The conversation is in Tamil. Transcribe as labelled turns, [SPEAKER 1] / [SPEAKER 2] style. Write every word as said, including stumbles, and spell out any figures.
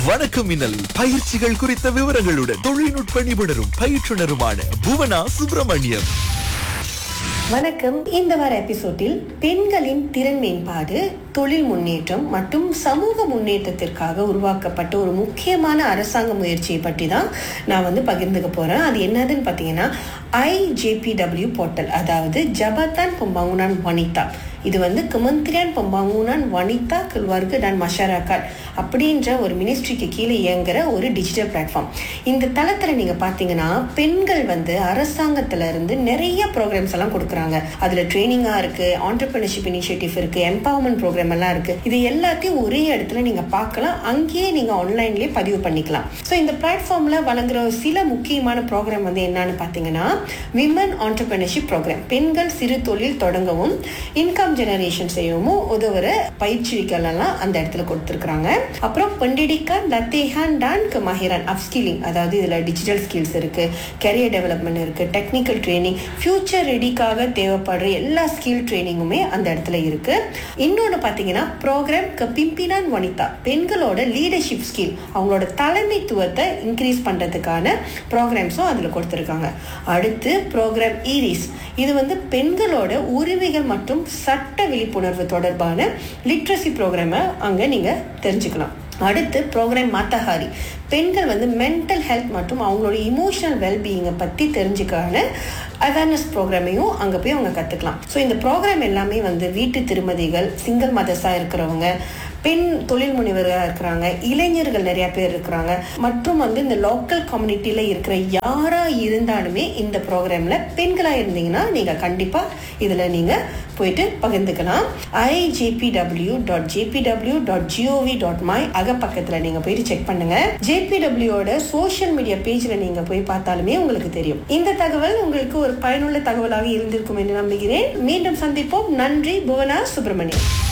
[SPEAKER 1] வணக்கம் மின்னல் பயிற்சிகள் குறித்த விவரங்களுடன் தொழில்நுட்ப நிபுணரும் பயிற்றுனருமான புவனா சுப்பிரமணியம்.
[SPEAKER 2] வணக்கம். இந்த வார எபிசோடில் பெண்களின் திறன் மேம்பாடு, தொழில் முன்னேற்றம் மற்றும் சமூக முன்னேற்றத்திற்காக உருவாக்கப்பட்ட ஒரு முக்கியமான அரசாங்க முயற்சியை பற்றி தான் நான் வந்து பகிர்ந்துக்க போறேன். அது என்னதுன்னு பார்த்தீங்கன்னா I J P W portal, அதாவது ஜபதான் Pembangunan Wanita. இது வந்து Kementerian Pembangunan Wanita Keluarga dan Masyarakat அப்படின்ற ஒரு மினிஸ்ட்ரிக்கு கீழே இயங்குற ஒரு டிஜிட்டல் பிளாட்ஃபார்ம். இந்த தளத்துல நீங்க பாத்தீங்கன்னா பெண்கள் வந்து அரசாங்கத்துல இருந்து நிறைய ப்ரோக்ராம்ஸ் எல்லாம் கொடுக்குறாங்க. அதுல ட்ரைனிங்கா இருக்கு, ஆண்டர்பிரினர்ஷிப் இனிஷியேட்டிவ் இருக்கு, எம்பவர்மெண்ட் ப்ரோக்ராம் எல்லாம் இருக்கு. இது எல்லாத்தையும் ஒரே இடத்துல நீங்க பார்க்கலாம். அங்கேயே நீங்க ஆன்லைன்லயே பதிவு பண்ணிக்கலாம். ஸோ இந்த பிளாட்ஃபார்ம்ல வழங்குற சில முக்கியமான ப்ரோக்ராம் வந்து என்னன்னு பாத்தீங்கன்னா விமன் ஆண்டர்பிரினர்ஷிப் ப்ரோக்ராம், பெண்கள் சிறு தொழில் தொடங்கவும் இன்கம் ஜெனரேஷன் செய்யவும் உதவுற பயிற்சிகள் எல்லாம் அந்த இடத்துல கொடுத்துருக்காங்க. அப்புறம் pendidikan latihan dan kemahiran upskilling, அதாவது இதுல டிஜிட்டல் ஸ்கில்ஸ் இருக்கு, கரியர் டெவலப்மெண்ட் இருக்கு, டெக்னிக்கல் ட்ரைனிங், ஃபியூச்சர் ரெடிக்காக தேவைப்படுற எல்லா ஸ்கில் ட்ரைனிங்குமே அந்த இடத்துல இருக்கு. இன்னொன்னு பாத்தீங்கன்னா ப்ரோக்ராம் Kepimpinan Wanita, பெண்களோட லீடர்ஷிப் ஸ்கில், அவங்களோட தலைமைத்துவத்தை இன்க்ரீஸ் பண்றதுக்கான ப்ரோக்ராம்ஸும் அதுல கொடுத்துருக்காங்க. அடுத்து ப்ரோக்ராம் ஈரிஸ், இது வந்து பெண்களோட உரிமைகள் மற்றும் சட்ட விழிப்புணர்வு தொடர்பான லிட்ரஸி ப்ரோக்ராமை அங்க நீங்க தெரிஞ்சுக்கலாம். அடுத்து ப்ரோக்ராம் மாத்தஹாரி, பெண்கள் வந்து மென்டல் ஹெல்த் மற்றும் அவங்களோட இமோஷனல் வெல்பீயிங்கை பற்றி தெரிஞ்சுக்கான அவேர்னஸ் ப்ரோக்ராமையும் அங்கே போய் அவங்க கற்றுக்கலாம். ஸோ இந்த ப்ரோக்ராம் எல்லாமே வந்து வீட்டு திருமதிகள், சிங்கிள் மதர்ஸாக இருக்கிறவங்க, பெண் தொழில் முனைவர்களாக இருக்கிறாங்க, இளைஞர்கள் நிறைய பேர் இருக்கிறாங்க, மற்றும் வந்து இந்த லோக்கல் கம்யூனிட்டியில இருக்கிற யாரா இருந்தாலுமே இந்த ப்ரோக்ராம்ல பெண்களா இருந்தீங்கன்னா நீங்க கண்டிப்பா இதுல நீங்க போயிட்டு பகிர்ந்துக்கலாம். I J P W dot J P W dot gov dot my அகப்பக்கத்துல நீங்க போயிட்டு செக் பண்ணுங்க. ஜே பி டபிள்யூட சோசியல் மீடியா பேஜ்ல நீங்க போய் பார்த்தாலுமே உங்களுக்கு தெரியும். இந்த தகவல் உங்களுக்கு ஒரு பயனுள்ள தகவலாக இருந்திருக்கும் என்று நம்புகிறேன். மீண்டும் சந்திப்போம். நன்றி. புவனா சுப்பிரமணியம்.